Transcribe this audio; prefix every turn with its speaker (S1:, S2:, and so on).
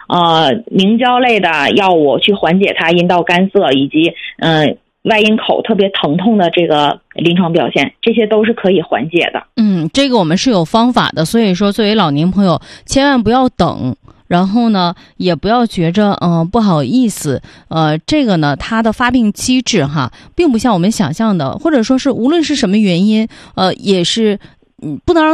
S1: 凝胶类的药物去缓解它阴道干涩以及外阴口特别疼痛的这个临床表现，这些都是可以缓解的。
S2: 这个我们是有方法的，所以说作为老年朋友千万不要等，然后呢也不要觉着不好意思，这个呢它的发病机制并不像我们想象的，或者说是无论是什么原因也是不能让